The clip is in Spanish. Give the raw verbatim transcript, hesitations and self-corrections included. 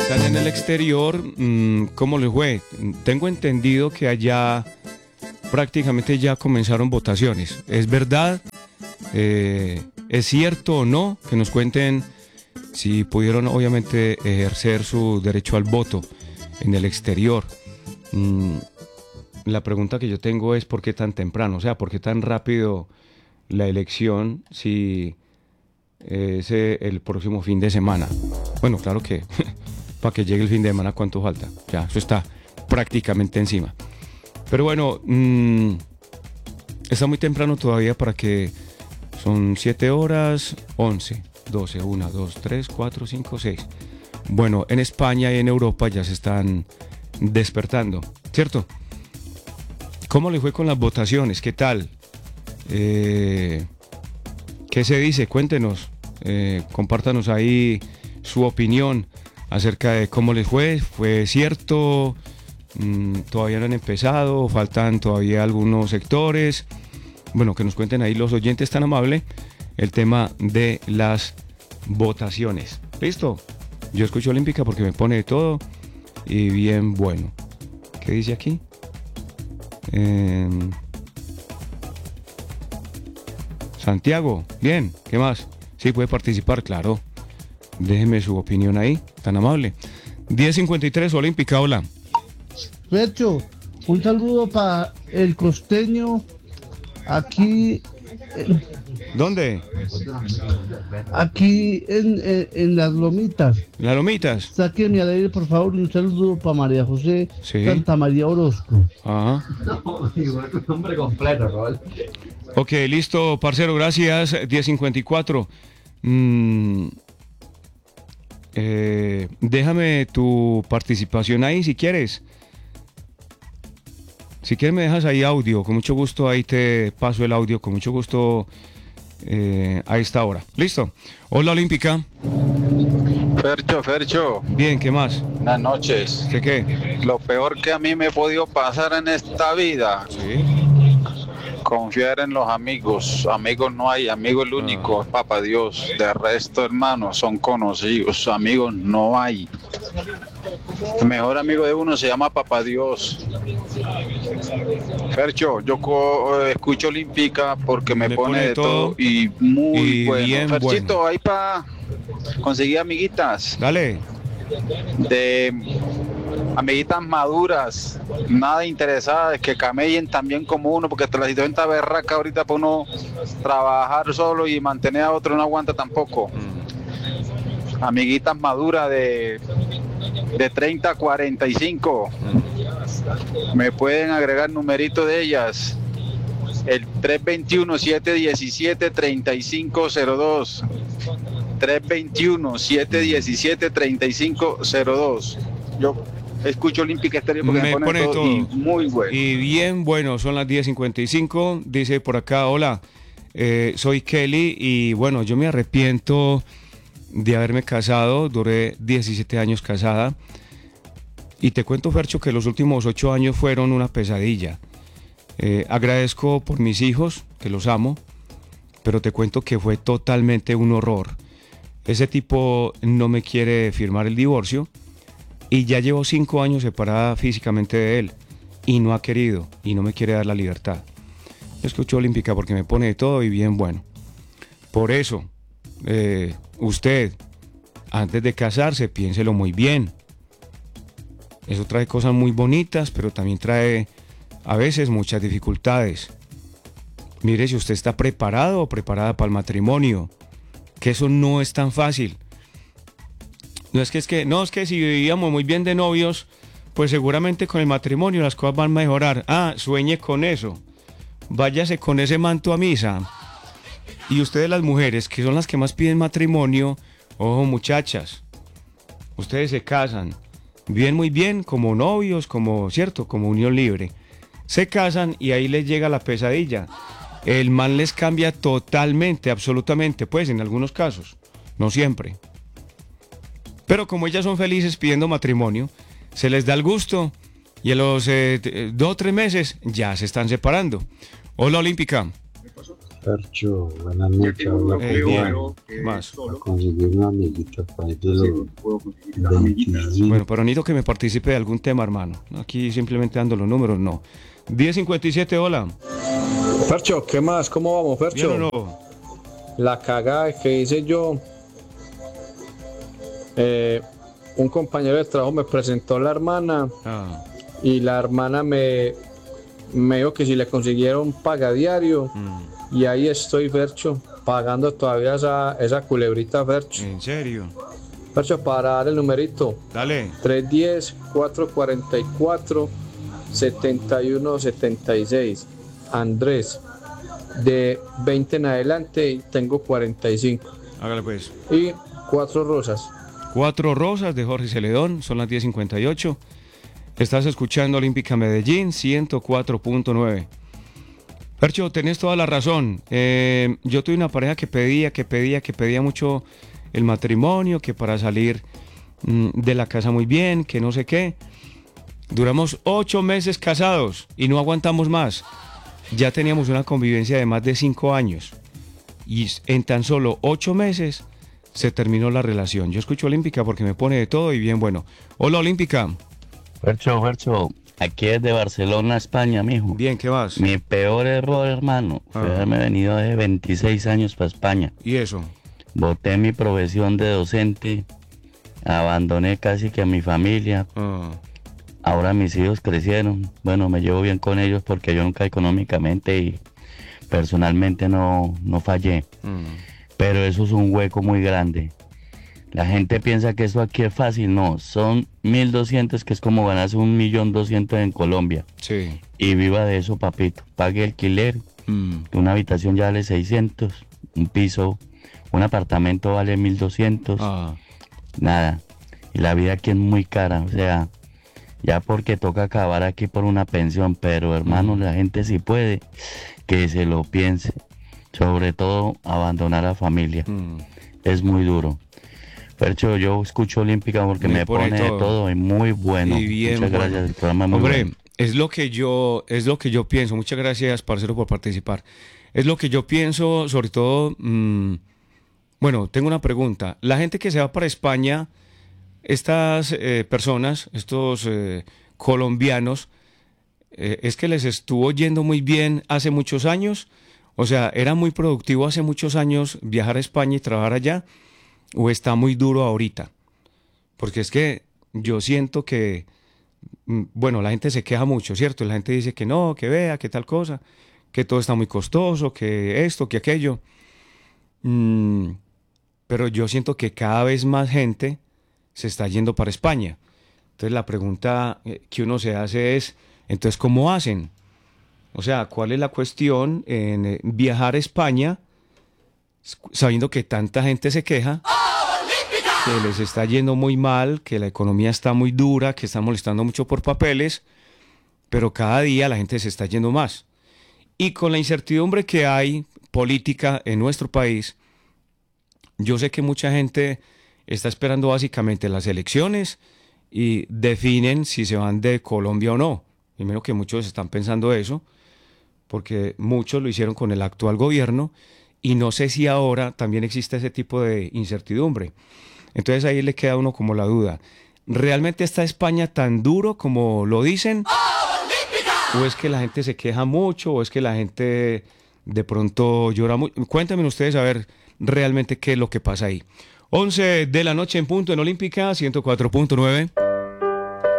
están en el exterior, ¿cómo les fue? Tengo entendido que allá prácticamente ya comenzaron votaciones. ¿Es verdad? Eh, ¿Es cierto o no? Que nos cuenten si pudieron obviamente ejercer su derecho al voto en el exterior. Mm, la pregunta que yo tengo es ¿por qué tan temprano? O sea, ¿por qué tan rápido la elección si es eh, el próximo fin de semana? Bueno, claro que para que llegue el fin de semana, ¿cuánto falta? Ya, eso está prácticamente encima. Pero bueno, mmm, está muy temprano todavía para que... Son siete horas, once, doce, uno, dos, tres, cuatro, cinco, seis. Bueno, en España y en Europa ya se están despertando, ¿cierto? ¿Cómo le fue con las votaciones? ¿Qué tal? Eh, ¿Qué se dice? Cuéntenos, eh, compártanos ahí su opinión acerca de cómo les fue. ¿Fue cierto? Mm, ¿Todavía no han empezado? ¿Faltan todavía algunos sectores? Bueno, que nos cuenten ahí los oyentes tan amables el tema de las votaciones. ¿Listo? Yo escucho Olímpica porque me pone de todo y bien bueno. ¿Qué dice aquí? Eh, Santiago, bien, ¿qué más? Sí, puede participar, claro. Déjeme su opinión ahí, tan amable. diez cincuenta y tres, Olímpica, hola. Fercho, un saludo para el costeño. Aquí, eh, ¿dónde? aquí en, en, en las Lomitas. ¿Las Lomitas? Sáquenme al aire, por favor, y un saludo para María José Sí. Santa María Orozco. Ajá. Nombre completo, ¿no? Ok, listo, parcero, gracias. diez cincuenta y cuatro. Mm, eh, déjame tu participación ahí si quieres. Si quieres me dejas ahí audio, con mucho gusto ahí te paso el audio, con mucho gusto eh, a esta hora. ¿Listo? Hola Olímpica. Fercho, Fercho. Bien, ¿qué más? Buenas noches. ¿Qué qué? Lo peor que a mí me ha podido pasar en esta vida, Sí. confiar en los amigos. Amigos no hay, amigo el único, Ah. papá Dios. De resto, hermanos, son conocidos. Amigos no hay. El mejor amigo de uno se llama papá Dios. Fercho, yo co- escucho Olímpica porque me, Me pone, pone de de todo, todo y muy y bueno. bien Ferchito, bueno. ahí para conseguir amiguitas. Dale. De amiguitas maduras, nada interesadas, que camellen también como uno, porque la situación está berraca ahorita para uno trabajar solo y mantener a otro no aguanta tampoco. Mm. Amiguitas maduras de, de treinta a cuarenta y cinco, Mm. me pueden agregar numerito de ellas, el tres dos uno, siete uno siete, tres cinco cero dos, tres dos uno, siete uno siete, tres cinco cero dos. Yo escucho Olímpica Estéreo porque me, Me pone, pone todo, todo. y muy bueno. Y bien bueno, son las diez cincuenta y cinco. Dice por acá, hola, eh, soy Kelly y bueno, yo me arrepiento de haberme casado, duré diecisiete años casada. Y te cuento, Fercho, que los últimos ocho años fueron una pesadilla. Eh, agradezco por mis hijos, que los amo, pero te cuento que fue totalmente un horror. Ese tipo no me quiere firmar el divorcio y ya llevo cinco años separada físicamente de él y no ha querido y no me quiere dar la libertad. Yo escucho Olímpica porque me pone de todo y bien bueno. Por eso, eh, usted, antes de casarse, piénselo muy bien. Eso trae cosas muy bonitas, pero también trae a veces muchas dificultades. Mire, si usted está preparado o preparada para el matrimonio, que eso no es tan fácil. No es que es que, no es que si vivíamos muy bien de novios, pues seguramente con el matrimonio las cosas van a mejorar. Ah, sueñe con eso. Váyase con ese manto a misa. Y ustedes las mujeres, que son las que más piden matrimonio, ojo muchachas, ustedes se casan, viven muy bien como novios, como, cierto, como unión libre. Se casan y ahí les llega la pesadilla. El man les cambia totalmente, absolutamente, pues en algunos casos, no siempre. Pero como ellas son felices pidiendo matrimonio, se les da el gusto y a los eh, dos o tres meses ya se están separando. Hola Olímpica. Fercho, buenas noches. Habla Eh, con bien, Juan. ¿qué más? Para conseguir una amiguita por ahí de los veinticinco. Bueno, pero necesito que me participe de algún tema, hermano. Aquí simplemente dando los números, no. diez cincuenta y siete, hola. Fercho, ¿qué más? ¿Cómo vamos, Fercho? ¿Bien o no? La cagada que hice yo. Eh, un compañero de trabajo me presentó a la hermana Ah, y la hermana me, me dijo que si le consiguiera un pagadiario. mm, Y ahí estoy, Fercho, pagando todavía esa, esa culebrita, Fercho. ¿en serio? Fercho, para dar el numerito. Dale. tres uno cero, cuatro cuatro cuatro, siete uno siete seis. Andrés, de veinte en adelante tengo cuarenta y cinco. Hágale pues. Y cuatro rosas. Cuatro rosas de Jorge Celedón, son las diez cincuenta y ocho. Estás escuchando Olímpica Medellín, ciento cuatro punto nueve. Percho, tenés toda la razón. Eh, yo tuve una pareja que pedía, que pedía, que pedía mucho el matrimonio, que para salir mm, de la casa muy bien, que no sé qué. Duramos ocho meses casados y no aguantamos más. Ya teníamos una convivencia de más de cinco años. Y en tan solo ocho meses se terminó la relación. Yo escucho Olímpica porque me pone de todo y bien bueno. Hola, Olímpica. Fercho, Fercho, aquí desde Barcelona, España, mijo. Bien, ¿qué vas? Mi peor error, hermano, fue Ah. haberme venido de veintiséis años para España. ¿Y eso? Boté mi profesión de docente, abandoné casi que a mi familia. Ah, Ahora mis hijos crecieron. Bueno, me llevo bien con ellos porque yo nunca económicamente y personalmente no, no fallé. mm. Pero eso es un hueco muy grande. La gente piensa que eso aquí es fácil. No, son mil doscientos, que es como ganarse un millón doscientos en Colombia. Sí. Y viva de eso, papito. Pague alquiler, Mm. que una habitación ya vale seiscientos, un piso, un apartamento vale mil doscientos, Ah, nada. Y la vida aquí es muy cara, o sea, ya porque toca acabar aquí por una pensión, pero hermano, la gente si puede, que se lo piense. Sobre todo, abandonar a la familia. mm. Es muy duro. Percho, yo escucho Olímpica porque Me me, pone pone, todo. de todo y muy bueno. Y bien Muchas bueno. gracias, el programa es muy Hombre, bueno. es lo que yo, es lo que yo pienso. Muchas gracias, parcero, por participar. Es lo que yo pienso, sobre todo. mm, bueno, tengo una pregunta. La gente que se va para España, estas eh, personas, estos eh, colombianos, eh, es que les estuvo yendo muy bien hace muchos años. O sea, era muy productivo hace muchos años viajar a España y trabajar allá, o está muy duro ahorita. Porque es que yo siento que, mm, bueno, la gente se queja mucho, ¿cierto? La gente dice que no, que vea, que tal cosa, que todo está muy costoso, que esto, que aquello. Mm, pero yo siento que cada vez más gente se está yendo para España. Entonces la pregunta eh, que uno se hace es, entonces, ¿cómo hacen? O sea, ¿cuál es la cuestión en eh, viajar a España sabiendo que tanta gente se queja, que les está yendo muy mal, que la economía está muy dura, que están molestando mucho por papeles, pero cada día la gente se está yendo más? Y con la incertidumbre que hay política en nuestro país, yo sé que mucha gente está esperando básicamente las elecciones y definen si se van de Colombia o no. Primero que muchos están pensando eso, porque muchos lo hicieron con el actual gobierno y no sé si ahora también existe ese tipo de incertidumbre. Entonces ahí le queda a uno como la duda. ¿Realmente está España tan duro como lo dicen? ¿O es que la gente se queja mucho? ¿O es que la gente de pronto llora mucho? Cuéntenme ustedes a ver realmente qué es lo que pasa ahí. once de la noche en punto en Olímpica, ciento cuatro punto nueve.